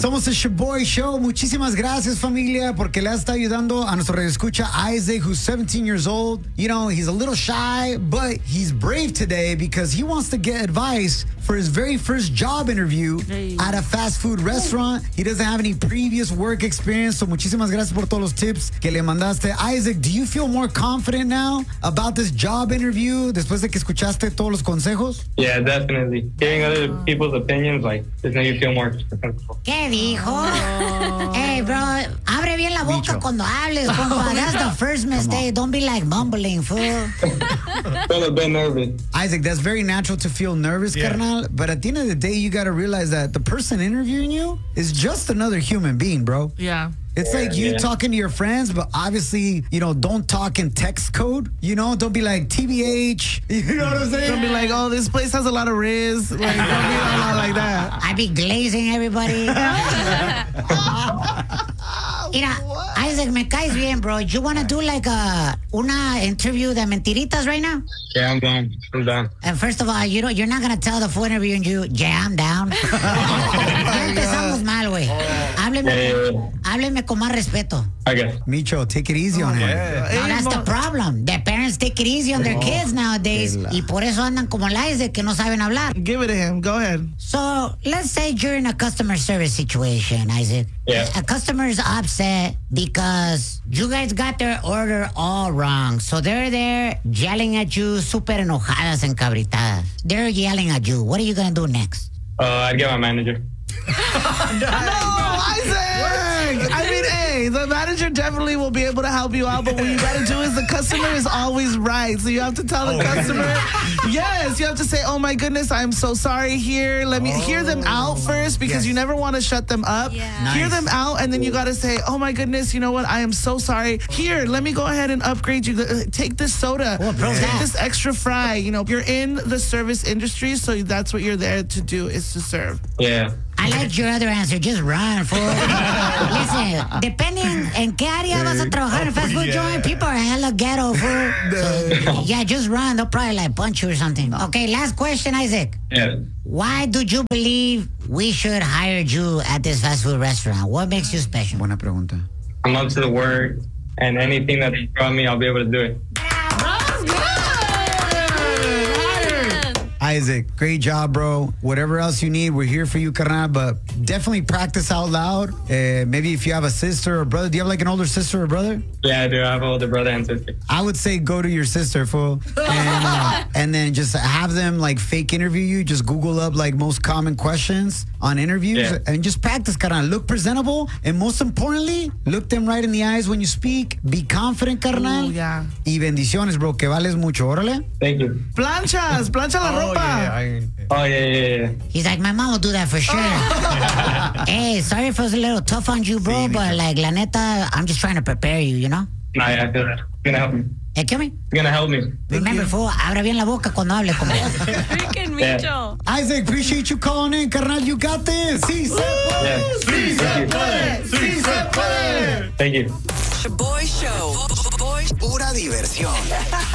Somos el Shaboy Show. Muchísimas gracias, familia, porque le está ayudando a nuestro radioescucha Isaac, who's 17 years old. You know, he's a little shy, but he's brave today because he wants to get advice for his very first job interview at a fast food restaurant. He doesn't have any previous work experience, so muchísimas gracias por todos los tips que le mandaste. Isaac, do you feel more confident now about this job interview después de que escuchaste todos los consejos? Yeah, definitely. Hearing other people's opinions, just make you feel more comfortable. ¿Qué dijo? Hey, bro, abre bien la boca cuando hables, compa. That's the first mistake. Don't be like mumbling, fool. Feel a bit nervous. Isaac, that's very natural to feel nervous, carnal. But at the end of the day, you got to realize that the person interviewing you is just another human being, bro. Yeah. It's like you talking to your friends, but obviously, don't talk in text code. Don't be like TBH. You know what I'm saying? Don't be like, oh, this place has a lot of Riz. Like, don't be a lot like that. I be glazing everybody. Mira, Isaac, me caes bien, bro. You want to do like una interview de mentiritas right now? Yeah, I'm down. And first of all, you're not going to tell the full interviewing you, yeah, I'm down. Ya empezamos mal, güey. Hábleme con más respeto. Okay. Micho, take it easy on him. No, that's the problem. The parents take it easy on their kids nowadays. Y por eso andan como el Isaac que no saben hablar. Give it to him. Go ahead. So, let's say you're in a customer service situation, Isaac. Yeah. A customer's upset because you guys got their order all wrong. So they're there yelling at you, super enojadas, encabritadas. They're yelling at you. What are you going to do next? I'd get my manager. No, Isaac! I mean, hey, the manager definitely will be able to help you out, but what you got to do is the customer is always right. So you have to tell the customer, yes, you have to say, oh my goodness, I'm so sorry here. Let me hear them out first because you never want to shut them up. Yeah. Hear them out, and then you got to say, oh my goodness, you know what? I am so sorry. Here, let me go ahead and upgrade you. Take this soda. Take this extra fry. You're in the service industry, so that's what you're there to do, is to serve. Yeah. I like your other answer. Just run, fool. Listen, depending en qué área vas a trabajar en fast food joint, people are hella ghetto, fool. So, yeah, just run. They'll probably punch you or something. Okay, last question, Isaac. Yeah. Why do you believe we should hire you at this fast food restaurant? What makes you special? Buena pregunta. I'm up to the work, and anything that they throw at me, I'll be able to do it. Isaac, great job, bro. Whatever else you need, we're here for you, carnal. But definitely practice out loud. Maybe if you have a sister or brother. Do you have like an older sister or brother? Yeah, I do. I have an older brother and sister. I would say go to your sister, fool. And then just have them like fake interview you. Just Google up like most common questions on interviews and just practice, carnal. Look presentable. And most importantly, look them right in the eyes when you speak. Be confident, carnal. Yeah. Y bendiciones, bro, que vales mucho. Órale. Thank you. Plancha la ropa. Yeah. He's like, my mom will do that for sure. Hey, sorry if it was a little tough on you, bro, but like, la neta, I'm just trying to prepare you, Nah, yeah, I feel that. It's gonna help me. Hey, kill me. It's gonna help me. Remember, fool, abra bien la boca cuando hable, como. Freaking Micho. Isaac, appreciate you calling in, carnal. You got this. Sí se puede. Sí se puede. Sí se puede. Thank you. Shaboy Show. Pura diversión.